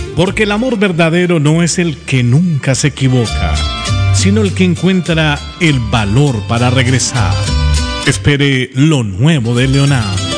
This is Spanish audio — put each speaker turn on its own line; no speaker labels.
Porque el amor verdadero no es el que nunca se equivoca, sino el que encuentra el valor para regresar. Espere lo nuevo de Leonard.